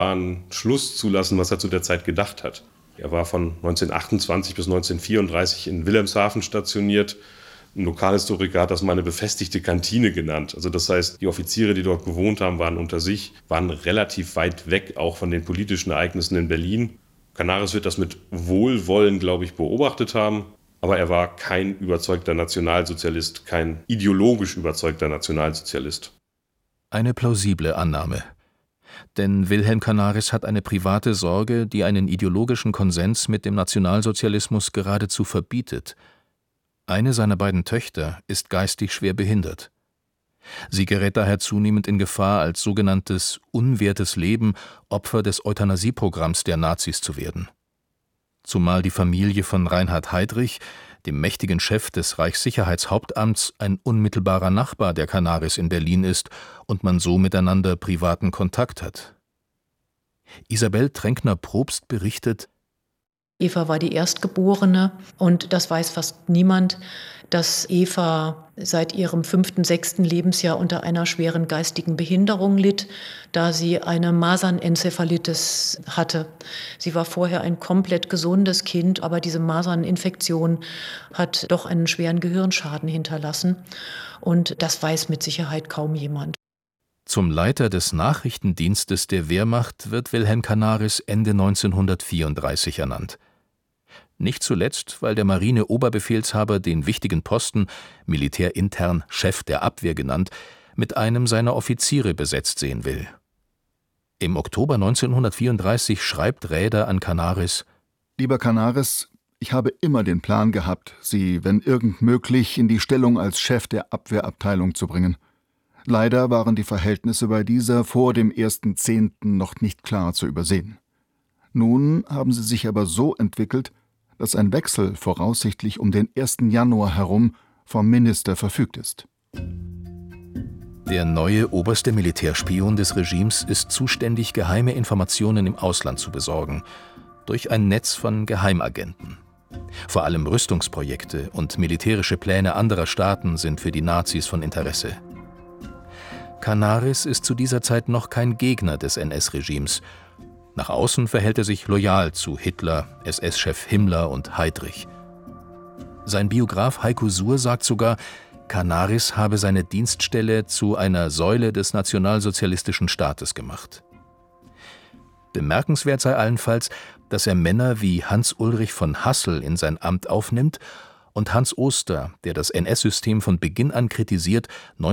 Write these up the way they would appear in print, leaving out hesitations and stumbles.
einen Schluss zulassen, was er zu der Zeit gedacht hat. Er war von 1928 bis 1934 in Wilhelmshaven stationiert. Ein Lokalhistoriker hat das mal eine befestigte Kantine genannt. Also das heißt, die Offiziere, die dort gewohnt haben, waren unter sich, waren relativ weit weg, auch von den politischen Ereignissen in Berlin. Canaris wird das mit Wohlwollen, glaube ich, beobachtet haben. Aber er war kein überzeugter Nationalsozialist, kein ideologisch überzeugter Nationalsozialist. Eine plausible Annahme. Denn Wilhelm Canaris hat eine private Sorge, die einen ideologischen Konsens mit dem Nationalsozialismus geradezu verbietet. Eine seiner beiden Töchter ist geistig schwer behindert. Sie gerät daher zunehmend in Gefahr, als sogenanntes unwertes Leben Opfer des Euthanasieprogramms der Nazis zu werden. Zumal die Familie von Reinhard Heydrich, dem mächtigen Chef des Reichssicherheitshauptamts, ein unmittelbarer Nachbar der Canaris in Berlin ist und man so miteinander privaten Kontakt hat. Isabel Tränkner-Probst berichtet: Eva war die Erstgeborene und das weiß fast niemand, dass Eva seit ihrem 5., 6. Lebensjahr unter einer schweren geistigen Behinderung litt, da sie eine Masernenzephalitis hatte. Sie war vorher ein komplett gesundes Kind, aber diese Maserninfektion hat doch einen schweren Gehirnschaden hinterlassen und das weiß mit Sicherheit kaum jemand. Zum Leiter des Nachrichtendienstes der Wehrmacht wird Wilhelm Canaris Ende 1934 ernannt. Nicht zuletzt, weil der Marine-Oberbefehlshaber den wichtigen Posten, militärintern Chef der Abwehr genannt, mit einem seiner Offiziere besetzt sehen will. Im Oktober 1934 schreibt Räder an Canaris: »Lieber Canaris, ich habe immer den Plan gehabt, Sie, wenn irgend möglich, in die Stellung als Chef der Abwehrabteilung zu bringen. Leider waren die Verhältnisse bei dieser vor dem 1.10. noch nicht klar zu übersehen. Nun haben sie sich aber so entwickelt, dass ein Wechsel voraussichtlich um den 1. Januar herum vom Minister verfügt ist.« Der neue oberste Militärspion des Regimes ist zuständig, geheime Informationen im Ausland zu besorgen, durch ein Netz von Geheimagenten. Vor allem Rüstungsprojekte und militärische Pläne anderer Staaten sind für die Nazis von Interesse. Canaris ist zu dieser Zeit noch kein Gegner des NS-Regimes. Nach außen verhält er sich loyal zu Hitler, SS-Chef Himmler und Heydrich. Sein Biograf Heiko Suhr sagt sogar, Canaris habe seine Dienststelle zu einer Säule des nationalsozialistischen Staates gemacht. Bemerkenswert sei allenfalls, dass er Männer wie Hans-Ulrich von Hassel in sein Amt aufnimmt und Hans Oster, der das NS-System von Beginn an kritisiert,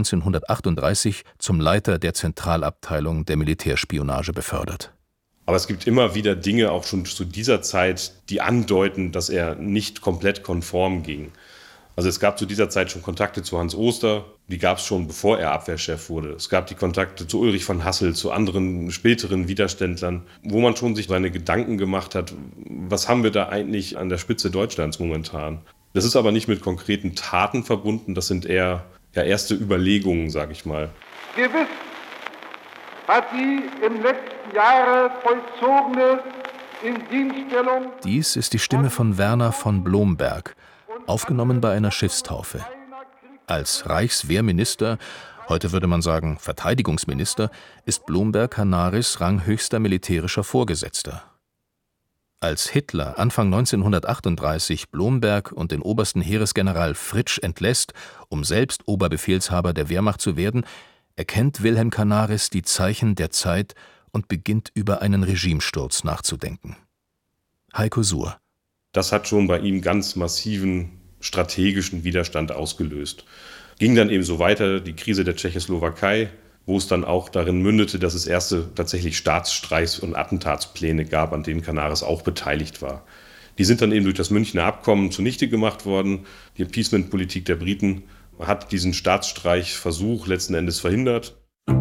1938 zum Leiter der Zentralabteilung der Militärspionage befördert. Aber es gibt immer wieder Dinge, auch schon zu dieser Zeit, die andeuten, dass er nicht komplett konform ging. Also es gab zu dieser Zeit schon Kontakte zu Hans Oster, die gab es schon, bevor er Abwehrchef wurde. Es gab die Kontakte zu Ulrich von Hassel, zu anderen späteren Widerständlern, wo man schon sich seine Gedanken gemacht hat, was haben wir da eigentlich an der Spitze Deutschlands momentan. Das ist aber nicht mit konkreten Taten verbunden, das sind eher erste Überlegungen, sage ich mal. Gewiss hat die im letzten Jahre vollzogene Indienststellung. Dies ist die Stimme von Werner von Blomberg, aufgenommen bei einer Schiffstaufe. Als Reichswehrminister, heute würde man sagen Verteidigungsminister, ist Blomberg Canaris ranghöchster militärischer Vorgesetzter. Als Hitler Anfang 1938 Blomberg und den obersten Heeresgeneral Fritsch entlässt, um selbst Oberbefehlshaber der Wehrmacht zu werden, erkennt Wilhelm Canaris die Zeichen der Zeit und beginnt über einen Regimesturz nachzudenken. Heiko Suhr: Das hat schon bei ihm ganz massiven strategischen Widerstand ausgelöst. Ging dann eben so weiter, die Krise der Tschechoslowakei, wo es dann auch darin mündete, dass es erste tatsächlich Staatsstreichs- und Attentatspläne gab, an denen Canaris auch beteiligt war. Die sind dann eben durch das Münchner Abkommen zunichte gemacht worden. Die Appeasement-Politik der Briten hat diesen Staatsstreichversuch letzten Endes verhindert.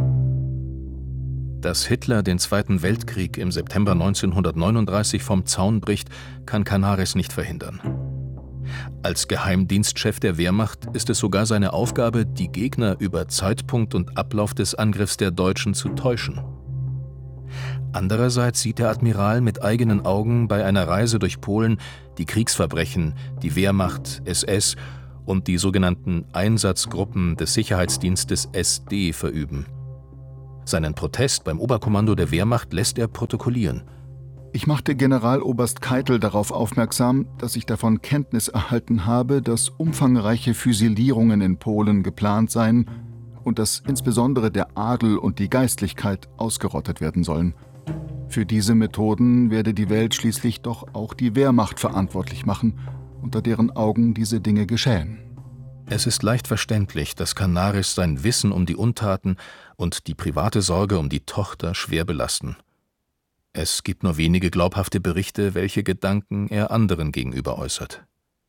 Dass Hitler den Zweiten Weltkrieg im September 1939 vom Zaun bricht, kann Canaris nicht verhindern. Als Geheimdienstchef der Wehrmacht ist es sogar seine Aufgabe, die Gegner über Zeitpunkt und Ablauf des Angriffs der Deutschen zu täuschen. Andererseits sieht der Admiral mit eigenen Augen bei einer Reise durch Polen die Kriegsverbrechen, die Wehrmacht, SS und die sogenannten Einsatzgruppen des Sicherheitsdienstes SD verüben. Seinen Protest beim Oberkommando der Wehrmacht lässt er protokollieren. Ich machte Generaloberst Keitel darauf aufmerksam, dass ich davon Kenntnis erhalten habe, dass umfangreiche Füsilierungen in Polen geplant seien und dass insbesondere der Adel und die Geistlichkeit ausgerottet werden sollen. Für diese Methoden werde die Welt schließlich doch auch die Wehrmacht verantwortlich machen, unter deren Augen diese Dinge geschähen. Es ist leicht verständlich, dass Canaris sein Wissen um die Untaten und die private Sorge um die Tochter schwer belasten. Es gibt nur wenige glaubhafte Berichte, welche Gedanken er anderen gegenüber äußert.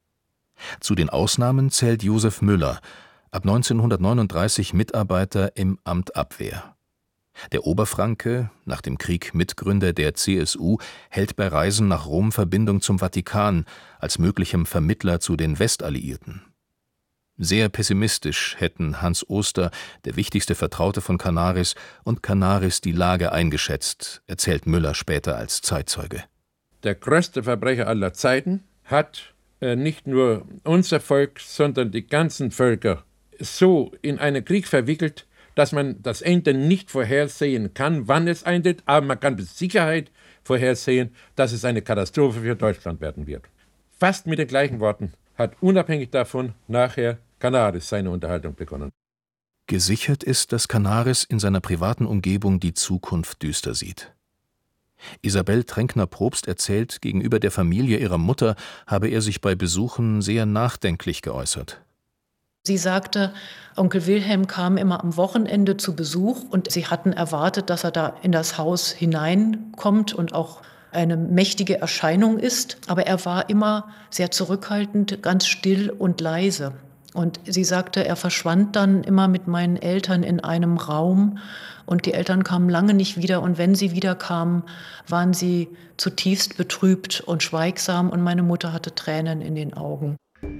Zu den Ausnahmen zählt Josef Müller, ab 1939 Mitarbeiter im Amt Abwehr. Der Oberfranke, nach dem Krieg Mitgründer der CSU, hält bei Reisen nach Rom Verbindung zum Vatikan als möglichem Vermittler zu den Westalliierten. Sehr pessimistisch hätten Hans Oster, der wichtigste Vertraute von Canaris, und Canaris die Lage eingeschätzt, erzählt Müller später als Zeitzeuge. Der größte Verbrecher aller Zeiten hat nicht nur unser Volk, sondern die ganzen Völker so in einen Krieg verwickelt, dass man das Ende nicht vorhersehen kann, wann es eintritt, aber man kann mit Sicherheit vorhersehen, dass es eine Katastrophe für Deutschland werden wird. Fast mit den gleichen Worten hat unabhängig davon nachher Canaris seine Unterhaltung begonnen. Gesichert ist, dass Canaris in seiner privaten Umgebung die Zukunft düster sieht. Isabel Tränkner-Probst erzählt, gegenüber der Familie ihrer Mutter habe er sich bei Besuchen sehr nachdenklich geäußert. Sie sagte, Onkel Wilhelm kam immer am Wochenende zu Besuch und sie hatten erwartet, dass er da in das Haus hineinkommt und auch eine mächtige Erscheinung ist. Aber er war immer sehr zurückhaltend, ganz still und leise. Und sie sagte, er verschwand dann immer mit meinen Eltern in einem Raum und die Eltern kamen lange nicht wieder und wenn sie wiederkamen, waren sie zutiefst betrübt und schweigsam und meine Mutter hatte Tränen in den Augen.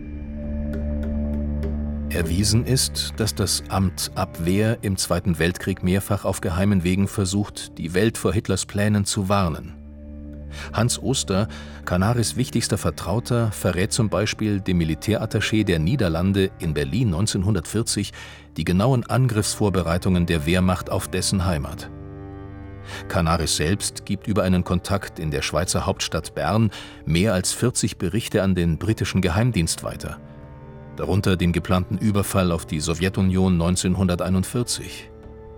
Erwiesen ist, dass das Amt Abwehr im Zweiten Weltkrieg mehrfach auf geheimen Wegen versucht, die Welt vor Hitlers Plänen zu warnen. Hans Oster, Canaris wichtigster Vertrauter, verrät zum Beispiel dem Militärattaché der Niederlande in Berlin 1940 die genauen Angriffsvorbereitungen der Wehrmacht auf dessen Heimat. Canaris selbst gibt über einen Kontakt in der Schweizer Hauptstadt Bern mehr als 40 Berichte an den britischen Geheimdienst weiter, darunter den geplanten Überfall auf die Sowjetunion 1941.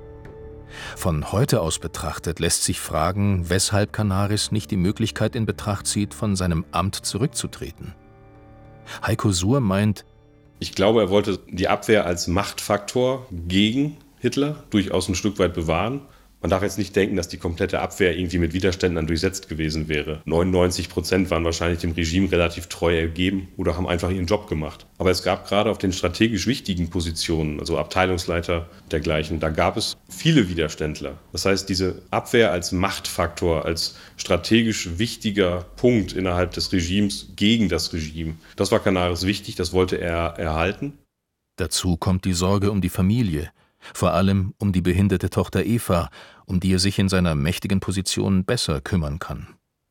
Von heute aus betrachtet lässt sich fragen, weshalb Canaris nicht die Möglichkeit in Betracht zieht, von seinem Amt zurückzutreten. Heiko Suhr meint, ich glaube, er wollte die Abwehr als Machtfaktor gegen Hitler durchaus ein Stück weit bewahren. Man darf jetzt nicht denken, dass die komplette Abwehr irgendwie mit Widerständen dann durchsetzt gewesen wäre. 99% waren wahrscheinlich dem Regime relativ treu ergeben oder haben einfach ihren Job gemacht. Aber es gab gerade auf den strategisch wichtigen Positionen, also Abteilungsleiter dergleichen, da gab es viele Widerständler. Das heißt, diese Abwehr als Machtfaktor, als strategisch wichtiger Punkt innerhalb des Regimes gegen das Regime, das war Canaris wichtig, das wollte er erhalten. Dazu kommt die Sorge um die Familie. Vor allem um die behinderte Tochter Eva, um die er sich in seiner mächtigen Position besser kümmern kann.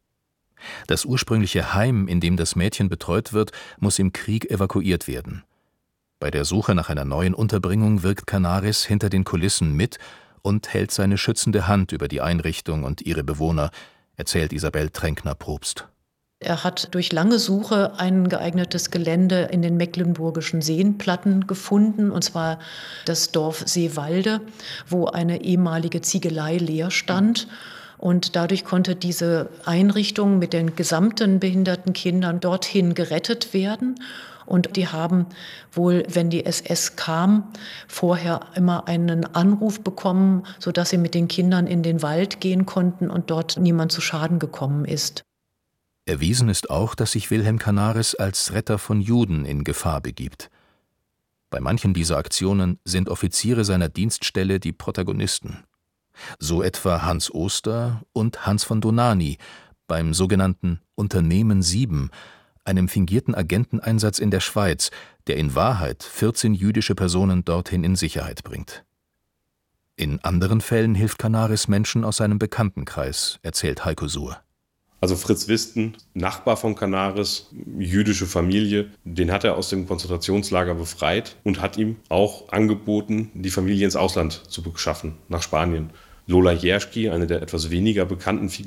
Das ursprüngliche Heim, in dem das Mädchen betreut wird, muss im Krieg evakuiert werden. Bei der Suche nach einer neuen Unterbringung wirkt Canaris hinter den Kulissen mit und hält seine schützende Hand über die Einrichtung und ihre Bewohner, erzählt Isabel Tränkner-Probst. Er hat durch lange Suche ein geeignetes Gelände in den mecklenburgischen Seenplatten gefunden, und zwar das Dorf Seewalde, wo eine ehemalige Ziegelei leer stand. Und dadurch konnte diese Einrichtung mit den gesamten behinderten Kindern dorthin gerettet werden. Und die haben wohl, wenn die SS kam, vorher immer einen Anruf bekommen, sodass sie mit den Kindern in den Wald gehen konnten und dort niemand zu Schaden gekommen ist. Erwiesen ist auch, dass sich Wilhelm Canaris als Retter von Juden in Gefahr begibt. Bei manchen dieser Aktionen sind Offiziere seiner Dienststelle die Protagonisten. So etwa Hans Oster und Hans von Donani beim sogenannten Unternehmen 7, einem fingierten Agenteneinsatz in der Schweiz, der in Wahrheit 14 jüdische Personen dorthin in Sicherheit bringt. In anderen Fällen hilft Canaris Menschen aus seinem Bekanntenkreis, erzählt Heiko Suhr. Also Fritz Wisten, Nachbar von Canaris, jüdische Familie, den hat er aus dem Konzentrationslager befreit und hat ihm auch angeboten, die Familie ins Ausland zu beschaffen, nach Spanien. Lola Jerschki, eine der etwas weniger bekannten Figuren